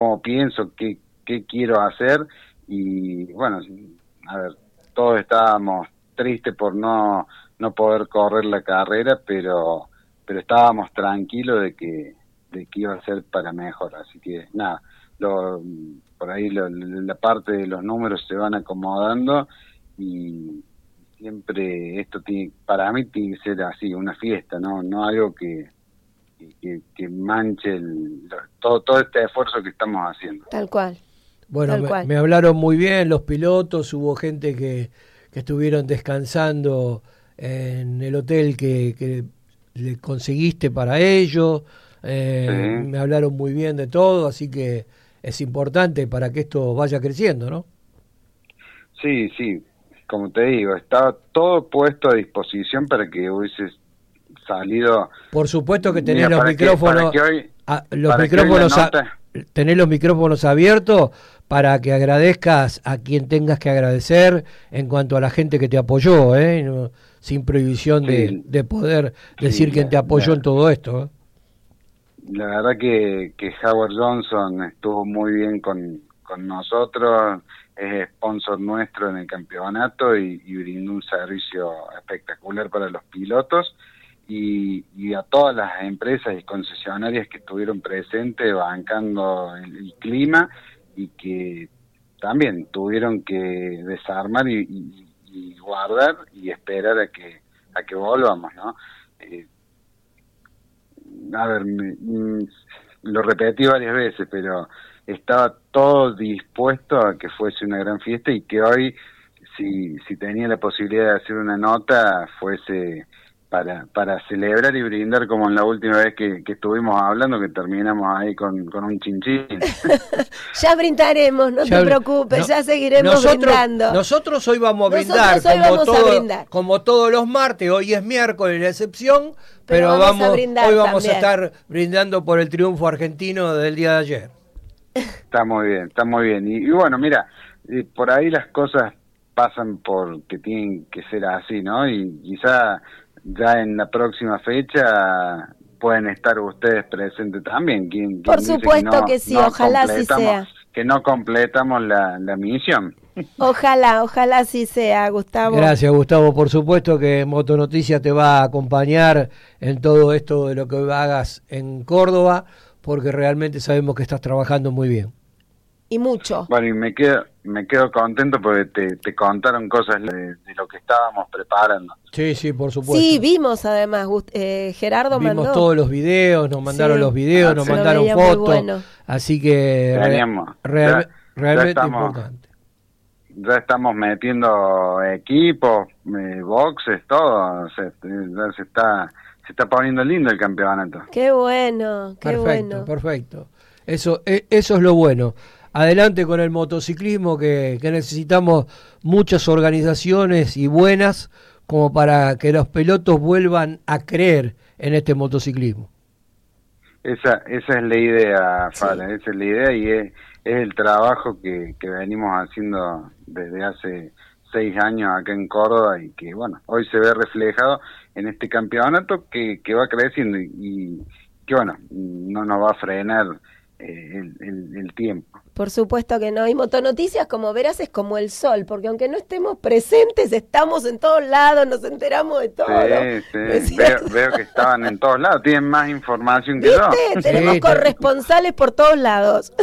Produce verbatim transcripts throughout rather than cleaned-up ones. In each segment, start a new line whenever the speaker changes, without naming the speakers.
cómo pienso, qué, qué quiero hacer, y bueno, a ver, todos estábamos tristes por no, no poder correr la carrera, pero, pero estábamos tranquilos de que, de que iba a ser para mejor, así que nada, lo, por ahí lo, la parte de los números se van acomodando, y siempre esto tiene, para mí tiene que ser así, una fiesta, no, no algo que, que, que manche el, todo, todo este esfuerzo que estamos haciendo.
Tal cual.
Bueno,
Tal
me,
cual.
me hablaron muy bien los pilotos, hubo gente que, que estuvieron descansando en el hotel que, que le conseguiste para ellos, eh,
Sí.
me hablaron muy bien de todo, así que es importante para que esto vaya creciendo, ¿no?
Sí, sí, como te digo, estaba todo puesto a disposición para que hubieses salido.
Por supuesto que tenés
Mira,
los
para que-
micrófonos,
para que hoy-
a- los
para que hoy la
micrófonos, a-
nota-
tenés los micrófonos abiertos para que agradezcas a quien tengas que agradecer en cuanto a la gente que te apoyó, ¿eh? No, sin prohibición de,
Sí.
de poder decir
Sí,
quién te
la-
apoyó
la-
en todo esto, ¿eh?
La verdad que, que Howard Johnson estuvo muy bien con, con nosotros, es sponsor nuestro en el campeonato y, y brindó un servicio espectacular para los pilotos, y, y a todas las empresas y concesionarias que estuvieron presentes bancando el, el clima, y que también tuvieron que desarmar y, y, y guardar y esperar a que a que volvamos, ¿no? Eh, a ver, me, mm, lo repetí varias veces, pero estaba todo dispuesto a que fuese una gran fiesta, y que hoy, si, si tenía la posibilidad de hacer una nota, fuese para, para celebrar y brindar, como en la última vez que, que estuvimos hablando, que terminamos ahí con, con un chinchín.
Ya brindaremos, no
Ya
te
br-
preocupes,
no-
ya seguiremos
nosotros,
brindando.
Nosotros hoy vamos a
Nosotros
brindar,
hoy
como,
vamos a
todo-
brindar.
como todos los martes, hoy es miércoles la excepción, pero,
vamos a
vamos,
brindar
hoy vamos
también.
a estar brindando por el triunfo argentino del día de ayer.
Está muy bien, está muy bien. Y, y bueno, mira, eh, por ahí las cosas pasan porque tienen que ser así, ¿no? Y quizá ya en la próxima fecha pueden estar ustedes presentes también. Quien, quien
Por
dice
supuesto
no-
que sí,
no
ojalá así
completamos-
sea.
Que no completamos la, la misión.
Ojalá, ojalá así sea, Gustavo.
Gracias, Gustavo. Por supuesto que Motonoticias te va a acompañar en todo esto de lo que hagas en Córdoba, porque realmente sabemos que estás trabajando muy bien.
Y mucho.
Bueno, y me quedo, me quedo contento porque te, te contaron cosas de, de lo que estábamos preparando.
Sí, sí, por supuesto.
Sí, vimos además, Gust- eh, Gerardo
Vimos
mandó.
todos los videos, nos mandaron
Sí.
los videos,
Ah,
nos
sí.
Lo
mandaron
veía muy
fotos,
bueno.
así que re-
Teníamos.
real-
Ya- ya
realmente
estamos-
importante.
Ya estamos metiendo equipos, eh, boxes, todo. Se, ya se está se está poniendo lindo el campeonato.
Qué bueno, qué
Perfecto,
bueno.
perfecto. Eso, e- eso es lo bueno. Adelante con el motociclismo, que, que necesitamos muchas organizaciones y buenas como para que los pilotos vuelvan a creer en este motociclismo.
Esa esa es la idea,
Sí.
Fala, esa es la idea, y es, es el trabajo que, que venimos haciendo desde hace seis años acá en Córdoba, y que bueno, hoy se ve reflejado en este campeonato que, que va creciendo, y, y que bueno, no nos va a frenar eh, el, el, el tiempo.
Por supuesto que no. Y Motonoticias, como verás, es como el sol, porque aunque no estemos presentes, estamos en todos lados, nos enteramos de todo.
Sí, sí,
¿No es
veo,
cierto?
veo que estaban en todos lados, tienen más información que yo.
¿Viste? Tenemos
Sí,
corresponsales por todos lados.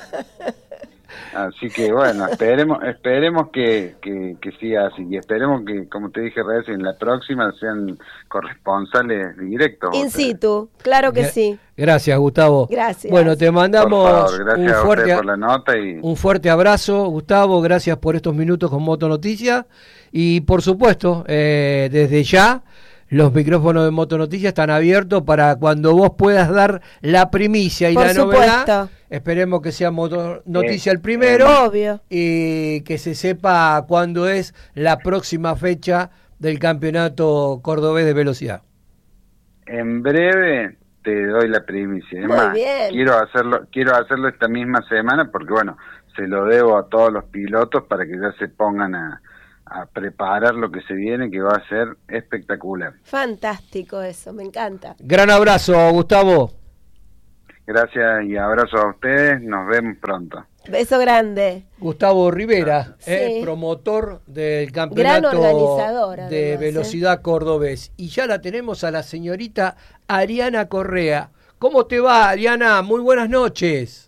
Así que bueno, esperemos esperemos que, que, que siga así, y esperemos que, como te dije recién, la próxima sean corresponsales directos.
In
ustedes.
situ, claro que
Gra-
sí.
Gracias, Gustavo.
Gracias.
Bueno, te
Por
mandamos
favor, gracias
un
a
fuerte
ustedes
a-
por la nota, y
un fuerte abrazo, Gustavo. Gracias por estos minutos con Motonoticias. Y por supuesto, eh, desde ya, los micrófonos de Motonoticias están abiertos para cuando vos puedas dar la primicia y
Por
la novedad.
supuesto.
Esperemos que sea Motonoticia
Eh,
el primero,
Obvio.
y que se sepa cuándo es la próxima fecha del campeonato cordobés de velocidad.
en breve te doy la primicia. Es
Muy
más,
bien.
quiero hacerlo quiero hacerlo esta misma semana, porque bueno, se lo debo a todos los pilotos para que ya se pongan a, a preparar lo que se viene, que va a ser espectacular.
Fantástico eso, me encanta.
Gran abrazo, Gustavo.
Gracias y abrazo a ustedes, nos vemos pronto.
Beso grande.
Gustavo Rivera,
Sí.
eh, promotor del
Gran
campeonato
organizador,
de
además,
velocidad cordobés. Y ya la tenemos a la señorita Ariana Correa. ¿Cómo te va, Ariana? Muy buenas noches.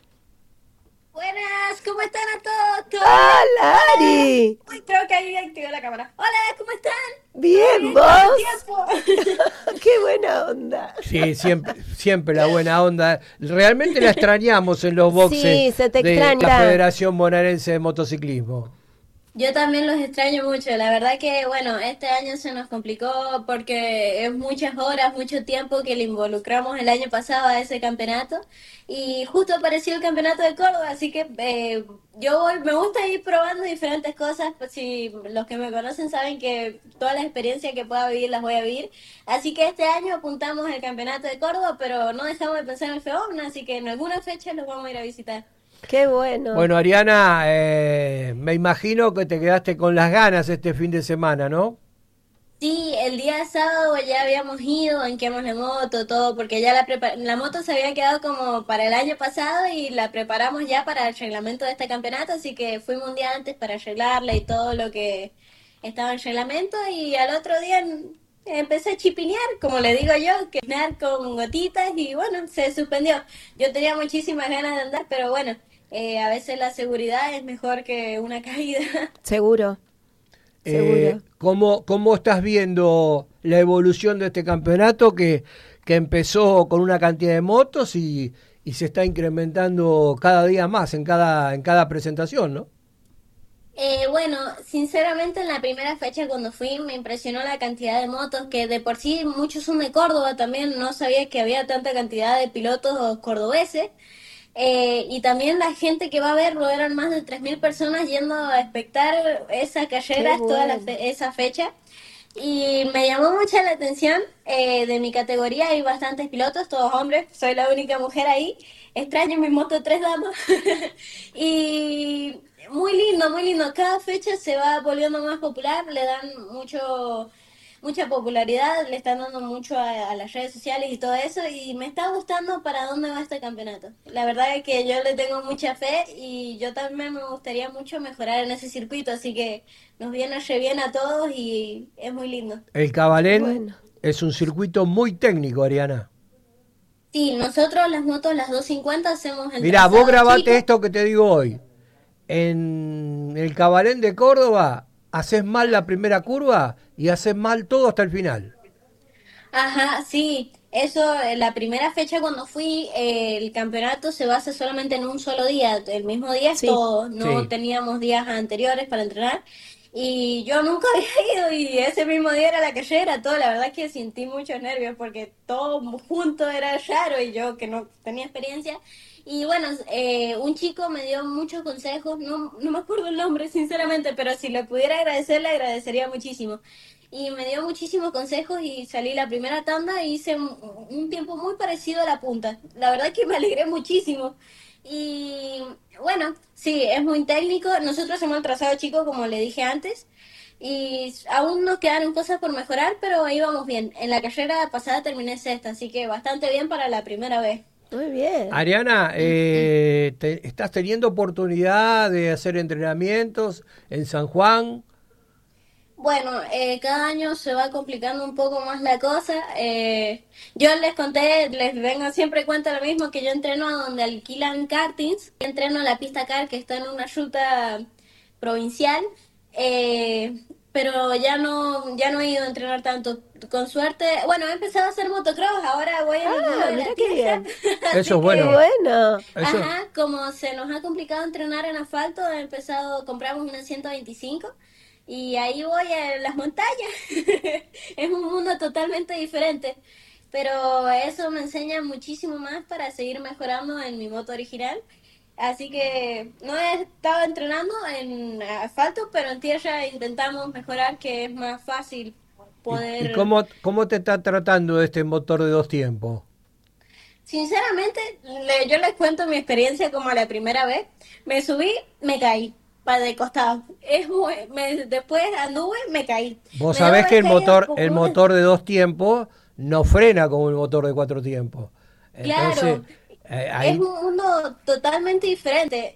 Buenas, ¿cómo están a todos? ¿Todo
¡Hola, Ari!
Uy, creo que ahí activé la cámara. Hola, ¿cómo están?
Bien,
Bien,
¿vos?
tanto tiempo.
¡Qué buena onda!
Sí, siempre, siempre la buena onda. Realmente la extrañamos en los boxes
Sí, se te
de
extraña.
la Federación Bonaerense de Motociclismo.
Yo también los extraño mucho. La verdad que, bueno, este año se nos complicó porque es muchas horas, mucho tiempo que le involucramos el año pasado a ese campeonato. Y justo apareció el campeonato de Córdoba, así que eh, yo voy, me gusta ir probando diferentes cosas. Pues si los que me conocen saben que todas las experiencias que pueda vivir las voy a vivir. Así que este año apuntamos al campeonato de Córdoba, pero no dejamos de pensar en el FEOMNA, así que en alguna fecha los vamos a ir a visitar.
¡Qué bueno!
Bueno, Ariana, eh, me imagino que te quedaste con las ganas este fin de semana, ¿no?
Sí, el día sábado ya habíamos ido, banqueamos la moto, todo, porque ya la prepa- la moto se había quedado como para el año pasado y la preparamos ya para el reglamento de este campeonato, así que fuimos un día antes para arreglarla y todo lo que estaba en reglamento y al otro día en- empecé a chipinear, como le digo yo, que chipinear con gotitas y bueno, se suspendió. Yo tenía muchísimas ganas de andar, pero bueno, eh, a veces la seguridad es mejor que una caída.
Seguro.
Eh,
Seguro.
¿cómo, ¿Cómo estás viendo la evolución de este campeonato que, que empezó con una cantidad de motos y, y se está incrementando cada día más en cada, en cada presentación, ¿no?
Eh, bueno, sinceramente en la primera fecha cuando fui me impresionó la cantidad de motos, que de por sí muchos son de Córdoba también, no sabía que había tanta cantidad de pilotos cordobeses. Eh, y también la gente que va a verlo, eran más de tres mil personas yendo a espectar esas carreras
Qué
toda la
bueno.
fe- esa fecha. Y me llamó mucho la atención, eh, de mi categoría hay bastantes pilotos, todos hombres, soy la única mujer ahí. Extraño mi moto tres damas. Y muy lindo, muy lindo. Cada fecha se va volviendo más popular, le dan mucho, mucha popularidad, le están dando mucho a, a las redes sociales y todo eso. Y me está gustando para dónde va este campeonato. La verdad es que yo le tengo mucha fe y yo también me gustaría mucho mejorar en ese circuito. Así que nos viene re bien a todos y es muy lindo.
El Cabalén
Bueno.
es un circuito muy técnico, Ariana.
Sí, nosotros las motos, las doscientos cincuenta, hacemos el
Mirá, vos
trazado
grabate
chico.
esto que te digo hoy. En el Cabalén de Córdoba, haces mal la primera curva y haces mal todo hasta el final.
Ajá, sí. Eso, eh, la primera fecha cuando fui, eh, el campeonato se basa solamente en un solo día. El mismo día es
Sí.
todo. No
Sí.
teníamos días anteriores para entrenar. Y yo nunca había ido y ese mismo día era la carrera, todo. La verdad es que sentí muchos nervios porque todo junto era raro y yo que no tenía experiencia. Y bueno, eh, un chico me dio muchos consejos, no, no me acuerdo el nombre sinceramente, pero si le pudiera agradecer, le agradecería muchísimo. Y me dio muchísimos consejos y salí la primera tanda e hice un, un tiempo muy parecido a la punta. La verdad es que me alegré muchísimo. Y bueno, sí, es muy técnico. Nosotros hacemos el trazado chico, como le dije antes. Y aún nos quedaron cosas por mejorar, pero ahí vamos bien. En la carrera pasada terminé sexta, así que bastante bien para la primera vez.
Muy bien.
Ariana, eh, te- ¿estás teniendo oportunidad de hacer entrenamientos en San Juan?
Bueno, eh, cada año se va complicando un poco más la cosa. Eh, yo les conté, les vengo siempre cuento lo mismo, que yo entreno a donde alquilan kartings. Entreno a la pista car que está en una ruta provincial, eh, pero ya no, ya no he ido a entrenar tanto. Con suerte, bueno, he empezado a hacer motocross, ahora voy a mi
Ah,
mundo de la
mira qué
tierra.
bien.
Así
Eso es
que-
bueno.
Qué bueno.
Eso-
Ajá, como se nos ha complicado entrenar en asfalto, he empezado, compramos una ciento veinticinco y ahí voy a las montañas. Es un mundo totalmente diferente, pero eso me enseña muchísimo más para seguir mejorando en mi moto original. Así que no he estado entrenando en asfalto, pero en tierra intentamos mejorar, que es más fácil poder...
¿Y cómo, cómo te está tratando este motor de dos tiempos?
Sinceramente, le- yo les cuento mi experiencia como la primera vez. Me subí, me caí para de costado. Es muy- me- después anduve, me caí.
Vos
Me
sabés
debo
que el
haber caído
motor,
como
el
una-
motor de dos tiempos no frena como el motor de cuatro tiempos. Entonces,
Claro.
Eh,
Es
ahí,
un mundo totalmente diferente.